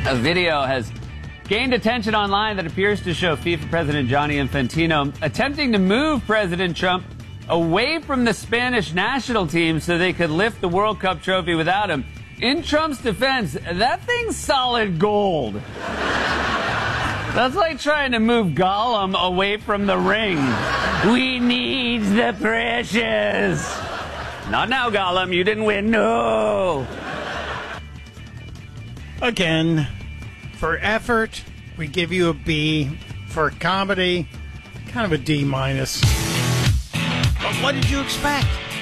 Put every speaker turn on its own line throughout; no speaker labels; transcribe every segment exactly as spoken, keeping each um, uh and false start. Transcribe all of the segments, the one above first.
A video has gained attention online that appears to show FIFA President Gianni Infantino attempting to move President Trump away from the Spanish national team so they could lift the World Cup trophy without him. In Trump's defense, that thing's solid gold. That's like trying to move Gollum away from the ring. We need the precious. Not now, Gollum. You didn't win. No.
Again, for effort, we give you a B. For comedy, kind of a D minus. But what did you expect?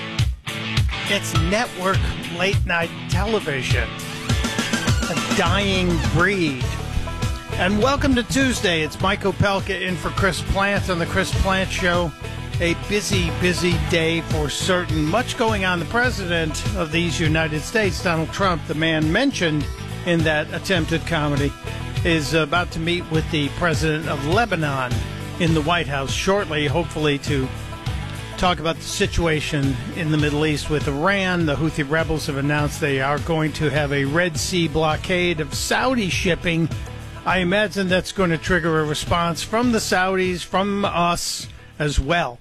It's network late-night television. A dying breed. And welcome to Tuesday. It's Mike Opelka in for Chris Plant on the Chris Plant Show. A busy, busy day for certain. Much going on. The president of these United States, Donald Trump, the man mentioned in that attempted comedy, is about to meet with the president of Lebanon in the White House shortly, hopefully to talk about the situation in the Middle East with Iran. The Houthi rebels have announced they are going to have a Red Sea blockade of Saudi shipping. I imagine that's going to trigger a response from the Saudis, from us as well.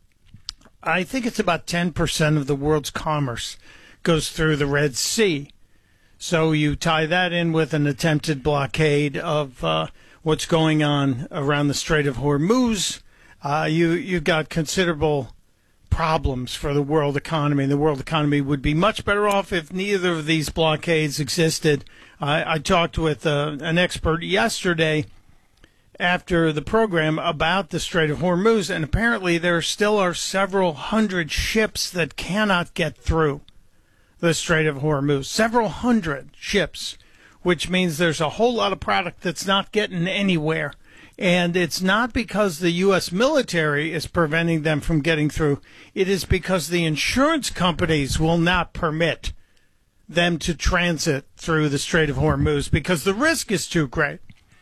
I think it's about ten percent of the world's commerce goes through the Red Sea. So you tie that in with an attempted blockade of uh, what's going on around the Strait of Hormuz. Uh, you, you've got considerable problems for the world economy. The world economy would be much better off if neither of these blockades existed. I, I talked with uh, an expert yesterday after the program about the Strait of Hormuz, and apparently there still are several hundred ships that cannot get through the Strait of Hormuz. Several hundred ships, which means there's a whole lot of product that's not getting anywhere. And it's not because the U S military is preventing them from getting through. It is because the insurance companies will not permit them to transit through the Strait of Hormuz because the risk is too great.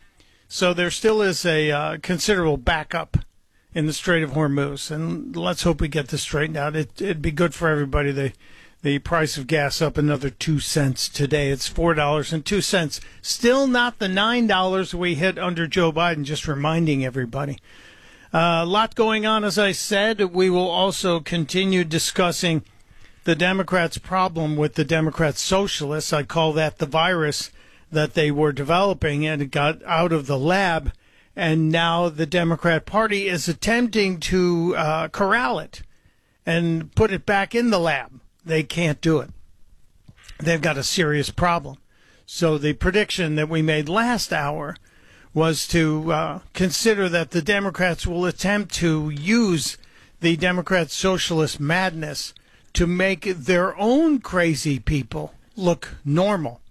So there still is a uh, considerable backup in the Strait of Hormuz. And let's hope we get this straightened out. It, it'd be good for everybody. The, the price of gas up another two cents today. It's four dollars and two cents. Still not the nine dollars we hit under Joe Biden, just reminding everybody. Uh, a lot going on, as I said. We will also continue discussing the Democrats' problem with the Democrat socialists. I call that the virus that they were developing, and it got out of the lab. And now the Democrat Party is attempting to uh, corral it and put it back in the lab. They can't do it. They've got a serious problem. So the prediction that we made last hour was to uh, consider that the Democrats will attempt to use the Democrat socialist madness to make their own crazy people look normal.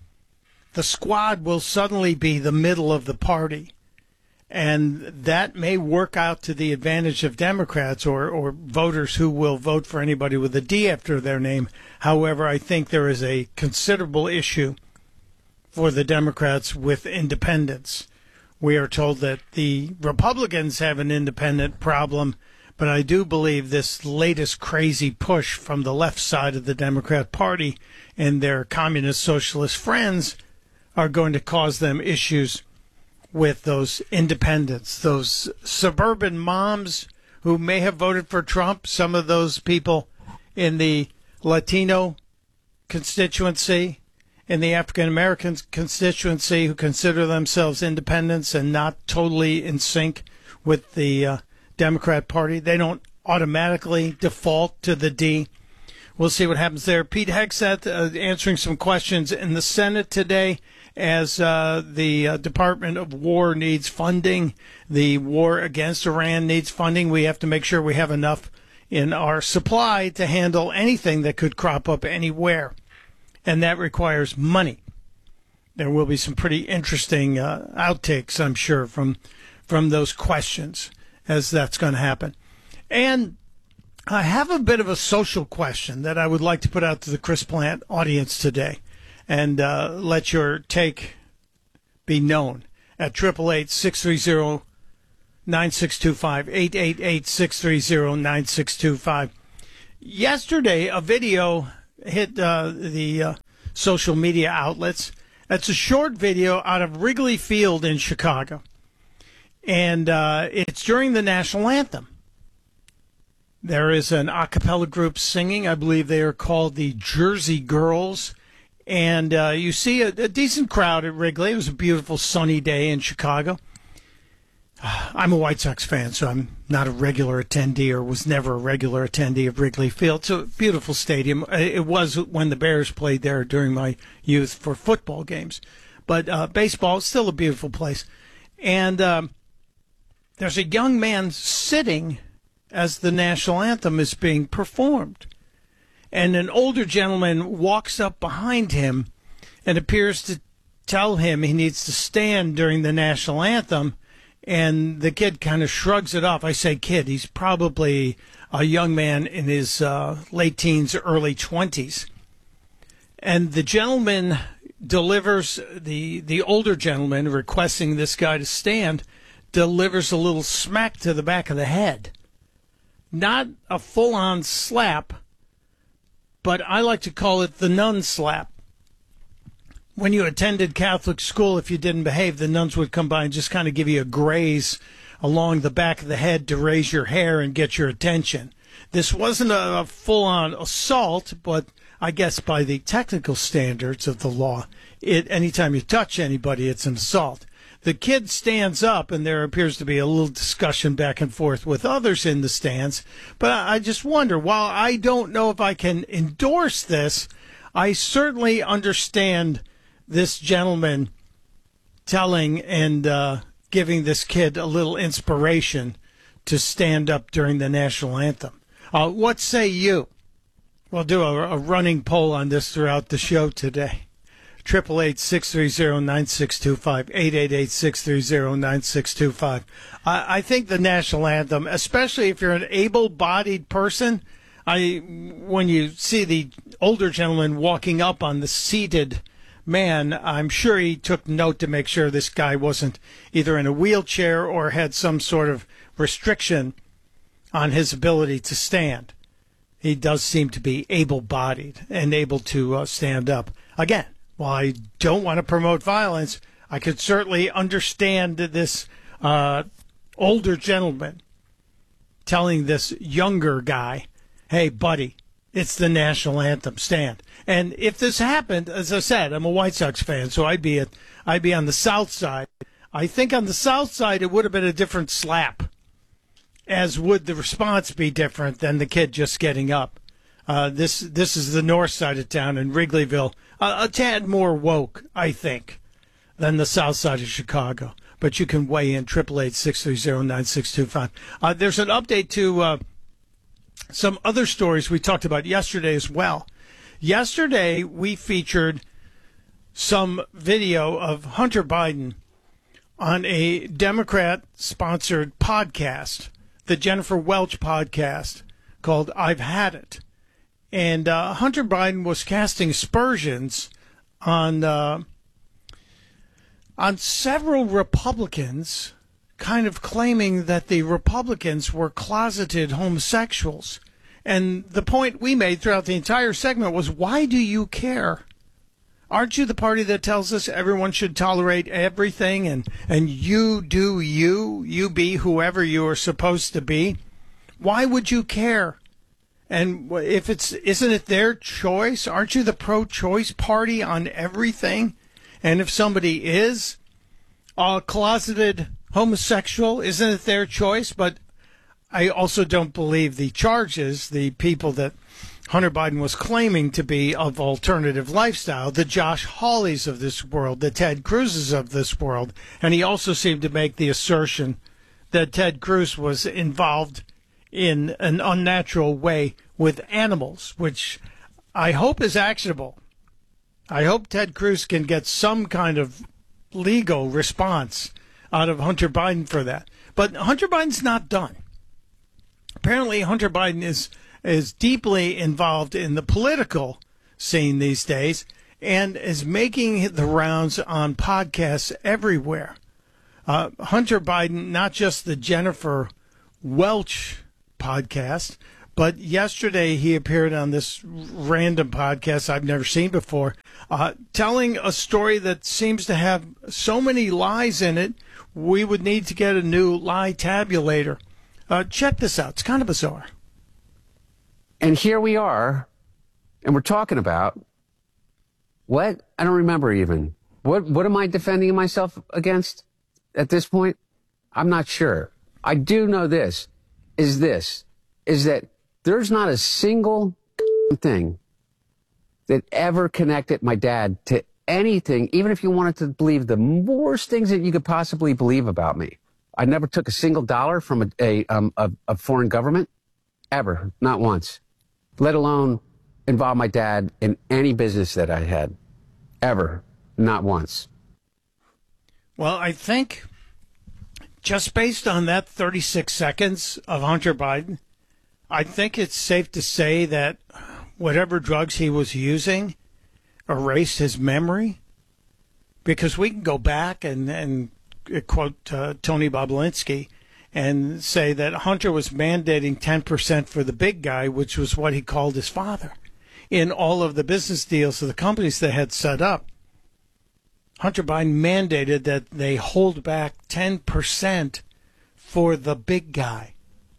The squad will suddenly be the middle of the party. And that may work out to the advantage of Democrats or, or voters who will vote for anybody with a D after their name. However, I think there is a considerable issue for the Democrats with independents. We are told that the Republicans have an independent problem, but I do believe this latest crazy push from the left side of the Democrat Party and their communist socialist friends are going to cause them issues with those independents, those suburban moms who may have voted for Trump, some of those people in the Latino constituency, in the African-American constituency who consider themselves independents and not totally in sync with the uh, Democrat Party. They don't automatically default to the D. We'll see what happens there. Pete Hegseth uh, answering some questions in the Senate today as uh, the uh, Department of War needs funding. The war against Iran needs funding. We have to make sure we have enough in our supply to handle anything that could crop up anywhere. And that requires money. There will be some pretty interesting uh, outtakes, I'm sure, from from those questions as that's going to happen. And I have a bit of a social question that I would like to put out to the Chris Plant audience today and uh, let your take be known at eight eight eight, six three zero, nine six two five, eight eight eight, six three zero, nine six two five. Yesterday, a video hit uh, the uh, social media outlets It's a short video out of Wrigley Field in Chicago. And uh, it's during the national anthem. There is an a cappella group singing. I believe they are called the Jersey Girls. And uh, you see a, a decent crowd at Wrigley. It was a beautiful sunny day in Chicago. I'm a White Sox fan, so I'm not a regular attendee or was never a regular attendee of Wrigley Field. It's a beautiful stadium. It was when the Bears played there during my youth for football games. But uh, baseball is still a beautiful place. And um, there's a young man sitting as the national anthem is being performed. And an older gentleman walks up behind him and appears to tell him he needs to stand during the national anthem. And the kid kind of shrugs it off. I say kid, he's probably a young man in his uh, late teens, early twenties. And the gentleman delivers, the, the older gentleman requesting this guy to stand, delivers a little smack to the back of the head. Not a full-on slap, but I like to call it the nun slap. When you attended Catholic school, if you didn't behave, the nuns would come by and just kind of give you a graze along the back of the head to raise your hair and get your attention. This wasn't a full-on assault, but I guess by the technical standards of the law, it anytime you touch anybody, it's an assault. The kid stands up, and there appears to be a little discussion back and forth with others in the stands. But I just wonder, while I don't know if I can endorse this, I certainly understand this gentleman telling and uh, giving this kid a little inspiration to stand up during the national anthem. Uh, what say you? We'll do a, a running poll on this throughout the show today. eight eight eight, six three zero, nine six two five, eight eight eight, six three zero, nine six two five. I, I think the national anthem, especially if you're an able-bodied person, I when you see the older gentleman walking up on the seated man, I'm sure he took note to make sure this guy wasn't either in a wheelchair or had some sort of restriction on his ability to stand. He does seem to be able-bodied and able to uh, stand up. Again, while I don't want to promote violence, I could certainly understand this uh, older gentleman telling this younger guy, hey, buddy, it's the national anthem, stand. And if this happened, as I said, I'm a White Sox fan, so I'd be, at, I'd be on the south side. I think on the south side it would have been a different slap, as would the response be different than the kid just getting up. Uh, this this is the north side of town in Wrigleyville, uh, a tad more woke, I think, than the south side of Chicago. But you can weigh in, eight eight eight, six three zero, nine six two five. Uh, there's an update to uh, some other stories we talked about yesterday as well. Yesterday, we featured some video of Hunter Biden on a Democrat-sponsored podcast, the Jennifer Welch podcast, called I've Had It. And uh, Hunter Biden was casting aspersions on uh, on several Republicans, kind of claiming that the Republicans were closeted homosexuals. And the point we made throughout the entire segment was, why do you care? Aren't you the party that tells us everyone should tolerate everything and, and you do you, you be whoever you are supposed to be? Why would you care? And if it's, isn't it their choice? Aren't you the pro-choice party on everything? And if somebody is a closeted homosexual, isn't it their choice? But I also don't believe the charges, the people that Hunter Biden was claiming to be of alternative lifestyle, the Josh Hawleys of this world, the Ted Cruzes of this world. And he also seemed to make the assertion that Ted Cruz was involved in an unnatural way with animals, which I hope is actionable. I hope Ted Cruz can get some kind of legal response out of Hunter Biden for that. But Hunter Biden's not done. Apparently, Hunter Biden is is deeply involved in the political scene these days and is making the rounds on podcasts everywhere. Uh, Hunter Biden, not just the Jennifer Welch podcast, But yesterday he appeared on this random podcast I've never seen before, uh, telling a story that seems to have so many lies in it, we would need to get a new lie tabulator. Uh, check this out. It's kind of bizarre.
And here we are, and we're talking about what? I don't remember even. What What am I defending myself against at this point? I'm not sure. I do know this, is this, is that there's not a single thing that ever connected my dad to anything, even if you wanted to believe the worst things that you could possibly believe about me. I never took a single dollar from a, a, um, a, a foreign government, ever, not once, let alone involve my dad in any business that I had, ever, not once.
Well, I think just based on that thirty-six seconds of Hunter Biden, I think it's safe to say that whatever drugs he was using erased his memory, because we can go back and, and quote uh, Tony Bobulinski and say that Hunter was mandating ten percent for the big guy, which was what he called his father, in all of the business deals of the companies they had set up. Hunter Biden mandated that they hold back ten percent for the big guy.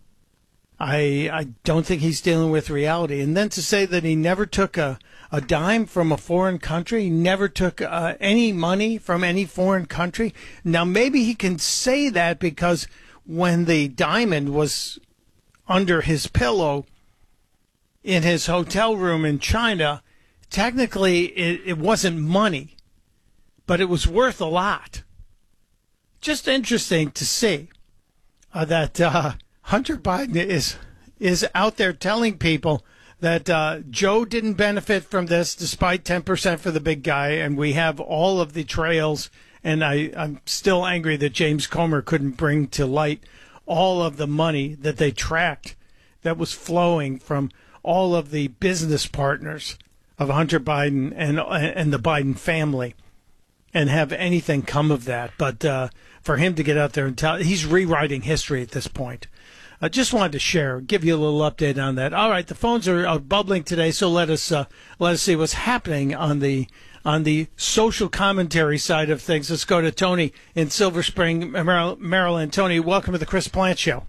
I I don't think he's dealing with reality. And then to say that he never took a, a dime from a foreign country, he never took uh, any money from any foreign country. Now, maybe he can say that because when the diamond was under his pillow in his hotel room in China, technically it, it wasn't money, but it was worth a lot. Just interesting to see uh, that uh, Hunter Biden is is out there telling people that uh, Joe didn't benefit from this despite ten percent for the big guy, and we have all of the trails, and I, I'm still angry that James Comer couldn't bring to light all of the money that they tracked that was flowing from all of the business partners of Hunter Biden and and the Biden family, and have anything come of that. But uh, for him to get out there and tell, he's rewriting history at this point. I just wanted to share, give you a little update on that. All right, the phones are, are bubbling today, so let us uh, let us see what's happening on the on the social commentary side of things. Let's go to Tony in Silver Spring, Maryland. Tony, welcome to the Chris Plante Show.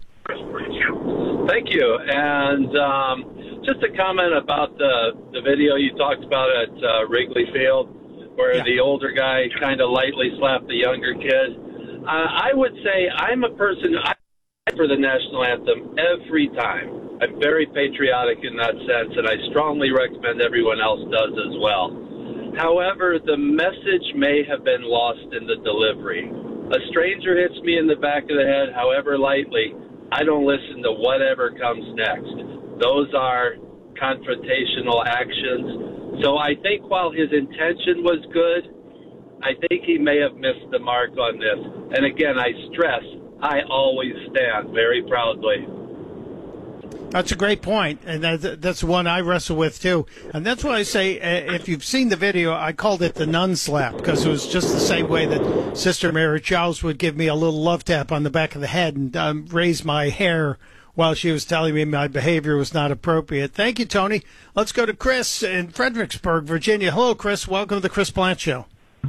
Thank you. And um, just a comment about the, the video you talked about at uh, Wrigley Field, where
yeah.
the older guy kind of lightly slapped the younger kid. Uh, I would say I'm a person I for the national anthem every time. I'm very patriotic in that sense, and I strongly recommend everyone else does as well. However, the message may have been lost in the delivery. A stranger hits me in the back of the head, however lightly, I don't listen to whatever comes next. Those are confrontational actions. So I think while his intention was good, I think he may have missed the mark on this. And again, I stress, I always stand very proudly.
That's a great point, and that, that's one I wrestle with, too. And that's why I say, uh, if you've seen the video, I called it the nun slap, because it was just the same way that Sister Mary Charles would give me a little love tap on the back of the head and um, raise my hair while she was telling me my behavior was not appropriate. Thank you, Tony. Let's go to Chris in Fredericksburg, Virginia. Hello, Chris. Welcome to the Chris Plante Show.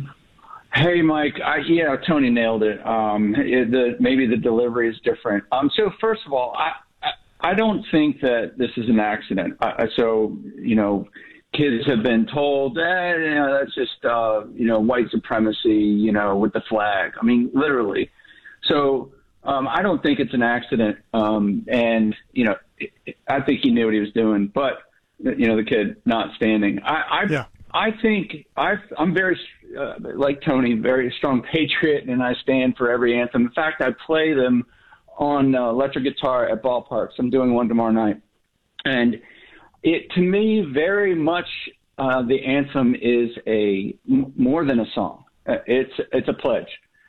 Hey, Mike. I, yeah, Tony nailed it. Um, it the, maybe the delivery is different. Um, so, first of all, I, I, I don't think that this is an accident. I, so, you know, kids have been told, eh, you know, that's just, uh, you know, white supremacy, you know, with the flag. I mean, literally. So um, I don't think it's an accident. Um, and, you know, I think he knew what he was doing. But, you know, the kid not standing. I, I, yeah. I think I've, I'm very, uh, like Tony, very strong patriot, and I stand for every anthem. In fact, I play them on uh, electric guitar at ballparks. I'm doing one tomorrow night. And it, to me, very much uh, the anthem is a m- more than a song. Uh, it's it's a pledge.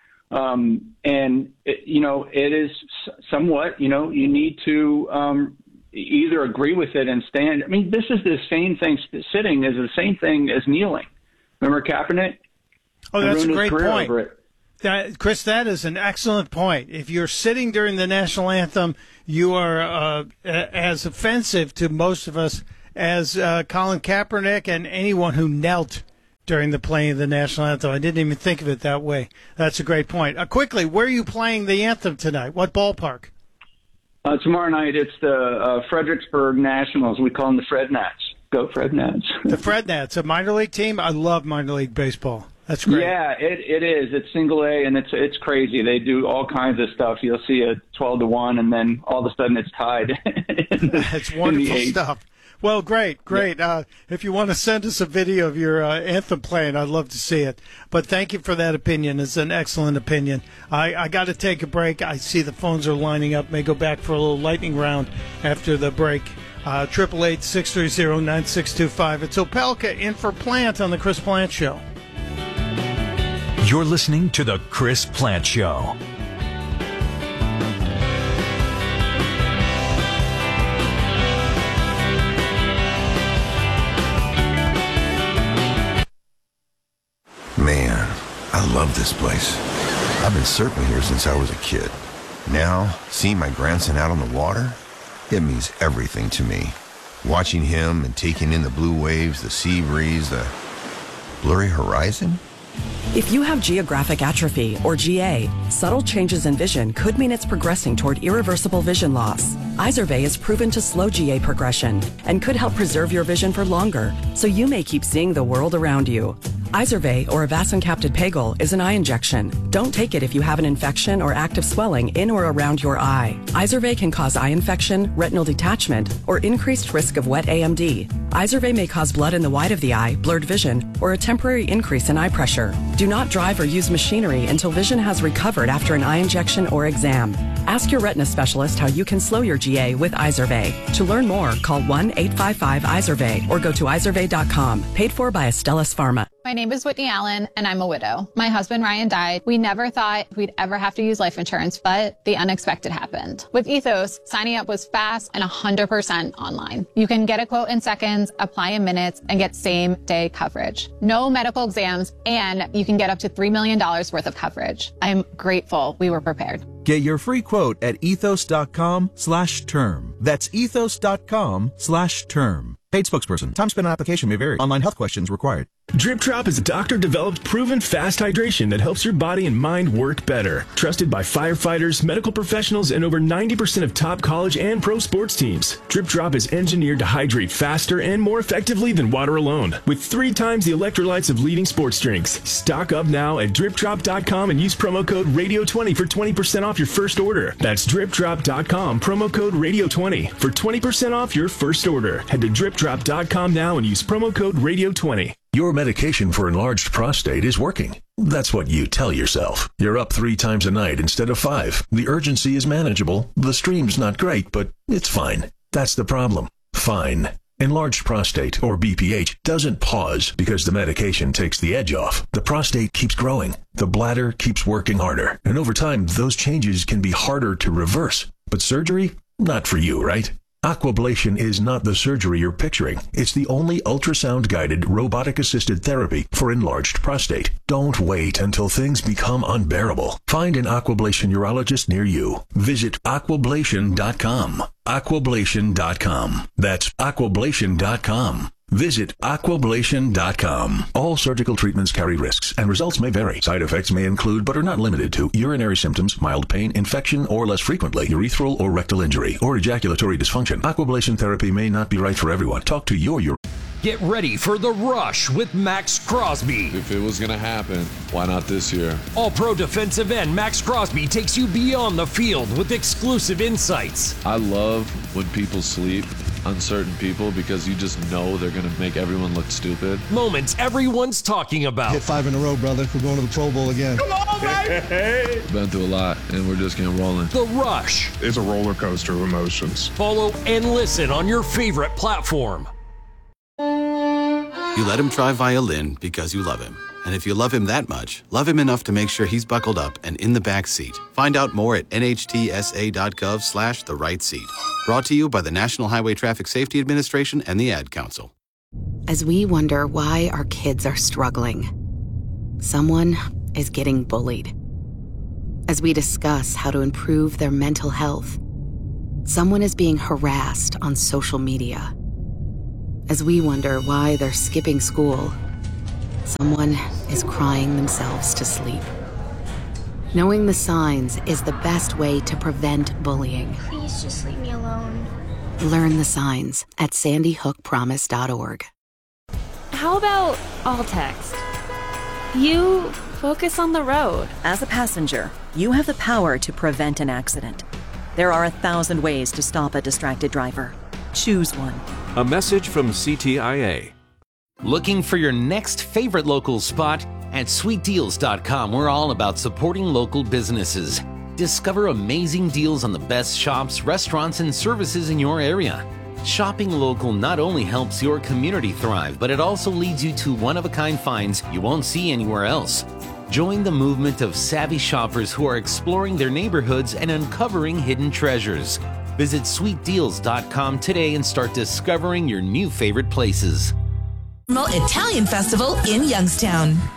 Um, and, it, you know, it is somewhat, you know, you need to um, either agree with it and stand. I mean, this is the same thing. Sitting is the same thing as kneeling. Remember Kaepernick?
Oh, that's a great point. That, Chris, that is an excellent point. If you're sitting during the national anthem, you are uh, as offensive to most of us as uh, Colin Kaepernick and anyone who knelt during the playing of the national anthem. I didn't even think of it that way. That's a great point. Uh, quickly, where are you playing the anthem tonight? What ballpark?
Uh, tomorrow night, it's the uh, Fredericksburg Nationals. We call them the Fred Nats. Go Fred Nats.
The Fred Nats, a minor league team. I love minor league baseball. That's great.
Yeah, it, it is. It's single A, and it's it's crazy. They do all kinds of stuff. You'll see a twelve to one, and then all of a sudden it's tied.
That's wonderful stuff. Well, great, great. Uh, if you want to send us a video of your uh, anthem playing, I'd love to see it. But thank you for that opinion. It's an excellent opinion. I, I got to take a break. I see the phones are lining up. May go back for a little lightning round after the break. Triple eight six three zero nine six two five. It's Opelka in for Plant on the Chris Plant Show.
You're listening to the Chris Plant Show.
Man, I love this place. I've been surfing here since I was a kid. Now, seeing my grandson out on the water, it means everything to me. Watching him and taking in the blue waves, the sea breeze, the blurry horizon.
If you have geographic atrophy, or G A, subtle changes in vision could mean it's progressing toward irreversible vision loss. Izervay is proven to slow G A progression and could help preserve your vision for longer, so you may keep seeing the world around you. Izervay, or avacincaptad pegol, is an eye injection. Don't take it if you have an infection or active swelling in or around your eye. Izervay can cause eye infection, retinal detachment, or increased risk of wet A M D. Izervay may cause blood in the white of the eye, blurred vision, or a temporary increase in eye pressure. Do not drive or use machinery until vision has recovered after an eye injection or exam. Ask your retina specialist how you can slow your G A with Izervay. To learn more, call one eight five five Izervay or go to izervay dot com. Paid for by Astellas Pharma.
My name is Whitney Allen, and I'm a widow. My husband, Ryan, died. We never thought we'd ever have to use life insurance, but the unexpected happened. With Ethos, signing up was fast and one hundred percent online. You can get a quote in seconds, apply in minutes, and get same-day coverage. No medical exams, and you can get up to three million dollars worth of coverage. I'm grateful we were prepared.
Get your free quote at ethos.com slash term. That's ethos.com slash term. Paid spokesperson. Time spent on application may vary. Online health questions required.
Drip Drop is a doctor-developed, proven fast hydration that helps your body and mind work better. Trusted by firefighters, medical professionals, and over ninety percent of top college and pro sports teams. Drip Drop is engineered to hydrate faster and more effectively than water alone, with three times the electrolytes of leading sports drinks. Stock up now at drip drop dot com and use promo code radio twenty for twenty percent off your first order. That's drip drop dot com, promo code radio twenty for twenty percent off your first order. Head to drip drop dot com now and use promo code radio twenty.
Your medication for enlarged prostate is working. That's what you tell yourself. You're up three times a night instead of five. The urgency is manageable. The stream's not great, but it's fine. That's the problem. Fine. Enlarged prostate, or B P H, doesn't pause because the medication takes the edge off. The prostate keeps growing. The bladder keeps working harder. And over time, those changes can be harder to reverse. But surgery? Not for you, right? Aquablation is not the surgery you're picturing. It's the only ultrasound-guided, robotic-assisted therapy for enlarged prostate. Don't wait until things become unbearable. Find an Aquablation urologist near you. Visit aquablation dot com. aquablation dot com. That's aquablation dot com. Visit aquablation dot com. All surgical treatments carry risks, and results may vary. Side effects may include, but are not limited to, urinary symptoms, mild pain, infection, or less frequently, urethral or rectal injury, or ejaculatory dysfunction. Aquablation therapy may not be right for everyone. Talk to your urologist.
Get ready for The Rush with Max Crosby.
If it was going to happen, why not this year?
All-pro defensive end Max Crosby takes you beyond the field with exclusive insights.
I love when people sleep on certain people because you just know they're going to make everyone look stupid.
Moments everyone's talking about.
Hit five in a row, brother. We're going to the Pro Bowl again.
Come on, baby! Been through a lot, and we're just getting rolling.
The Rush.
It's a roller coaster of emotions.
Follow and listen on your favorite platform.
You let him try violin because you love him. And if you love him that much, love him enough to make sure he's buckled up and in the back seat. Find out more at N H T S A dot gov slash the right seat. Brought to you by the National Highway Traffic Safety Administration and the Ad Council.
As we wonder why our kids are struggling, someone is getting bullied. As we discuss how to improve their mental health, someone is being harassed on social media. As we wonder why they're skipping school, someone is crying themselves to sleep. Knowing the signs is the best way to prevent bullying.
Please just leave me alone.
Learn the signs at sandy hook promise dot org.
How about all text? You focus on the road.
As a passenger, you have the power to prevent an accident. There are a thousand ways to stop a distracted driver. Choose one.
A message from C T I A.
Looking for your next favorite local spot? At sweet deals dot com, we're all about supporting local businesses. Discover amazing deals on the best shops, restaurants, and services in your area. Shopping local not only helps your community thrive, but it also leads you to one-of-a-kind finds you won't see anywhere else. Join the movement of savvy shoppers who are exploring their neighborhoods and uncovering hidden treasures. Visit sweet deals dot com today and start discovering your new favorite places.
Italian Festival in Youngstown.